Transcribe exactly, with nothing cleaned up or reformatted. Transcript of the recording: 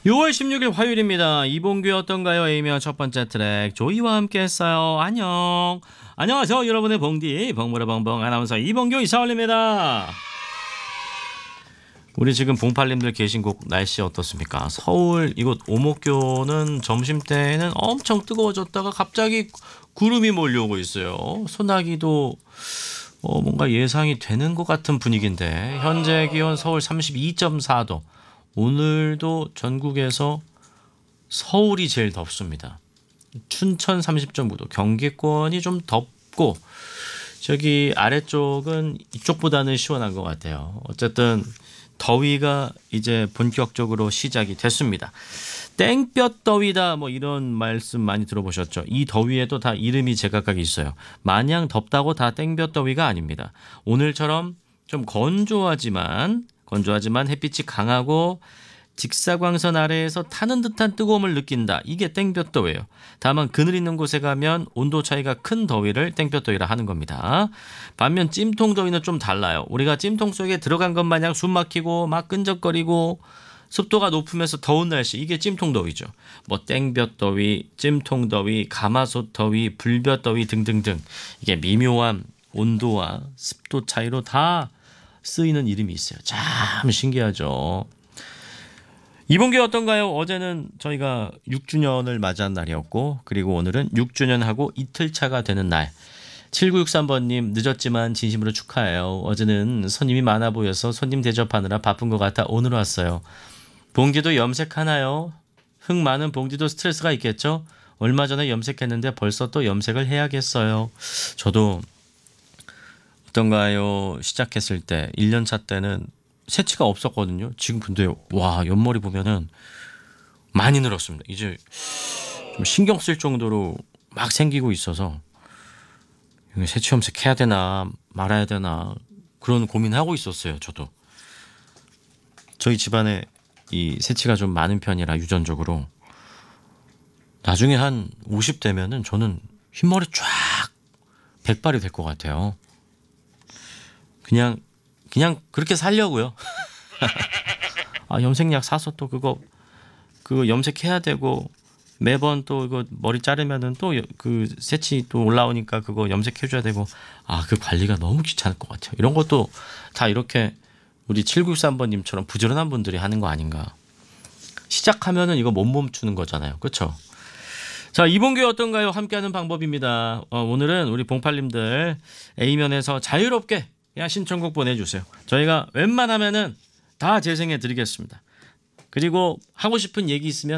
유월 십육일 화요일입니다. 이봉규의 어떤가요? A면 첫 번째 트랙 조이와 함께 했어요. 안녕. 안녕하세요. 여러분의 봉디 봉무라 봉봉 아나운서 이봉규 이사올입니다. 우리 지금 봉팔님들 계신 곳 날씨 어떻습니까? 서울 이곳 오목교는 점심때는 엄청 뜨거워졌다가 갑자기 구름이 몰려오고 있어요. 소나기도 어 뭔가 예상이 되는 것 같은 분위기인데 현재 기온 서울 삼십이 점 사 도. 오늘도 전국에서 서울이 제일 덥습니다. 춘천 삼십 점 구 도, 경기권이 좀 덥고 저기 아래쪽은 이쪽보다는 시원한 것 같아요. 어쨌든 더위가 이제 본격적으로 시작이 됐습니다. 땡볕 더위다 뭐 이런 말씀 많이 들어보셨죠. 이 더위에도 다 이름이 제각각 있어요. 마냥 덥다고 다 땡볕 더위가 아닙니다. 오늘처럼 좀 건조하지만 건조하지만 햇빛이 강하고 직사광선 아래에서 타는 듯한 뜨거움을 느낀다. 이게 땡볕 더위예요. 다만 그늘 있는 곳에 가면 온도 차이가 큰 더위를 땡볕 더위라 하는 겁니다. 반면 찜통 더위는 좀 달라요. 우리가 찜통 속에 들어간 것 마냥 숨 막히고 막 끈적거리고 습도가 높으면서 더운 날씨, 이게 찜통 더위죠. 뭐 땡볕 더위, 찜통 더위, 가마솥 더위, 불볕 더위 등등등 이게 미묘한 온도와 습도 차이로 다 쓰이는 이름이 있어요. 참 신기하죠. 이봉규 어떤가요? 어제는 저희가 육 주년을 맞이한 날이었고 그리고 오늘은 육 주년하고 이틀 차가 되는 날. 칠구육삼 번님 늦었지만 진심으로 축하해요. 어제는 손님이 많아 보여서 손님 대접하느라 바쁜 것 같아 오늘 왔어요. 봉지도 염색하나요? 흙 많은 봉지도 스트레스가 있겠죠? 얼마 전에 염색했는데 벌써 또 염색을 해야겠어요. 저도 어떤가요? 시작했을 때 일 년 차 때는 새치가 없었거든요. 지금 근데 와 옆머리 보면은 많이 늘었습니다. 이제 좀 신경 쓸 정도로 막 생기고 있어서 새치 염색해야 되나 말아야 되나 그런 고민하고 있었어요. 저도 저희 집안에 이 새치가 좀 많은 편이라 유전적으로 나중에 한 오십 되면은 저는 흰머리 쫙 백발이 될 것 같아요. 그냥 그냥 그렇게 살려고요. 아 염색약 사서 또 그거 그거 염색해야 되고 매번 또 이거 머리 자르면은 또 그 새치 또 올라오니까 그거 염색해줘야 되고 아 그 관리가 너무 귀찮을 것 같아요. 이런 것도 다 이렇게 우리 칠구육삼 번님처럼 부지런한 분들이 하는 거 아닌가. 시작하면은 이거 못 멈추는 거잖아요. 그렇죠? 자, 이봉규 어떤가요? 함께하는 방법입니다. 어, 오늘은 우리 봉팔님들 A면에서 자유롭게 그냥 신청곡 보내주세요. 저희가 웬만하면은 다 재생해 드리겠습니다. 그리고 하고 싶은 얘기 있으면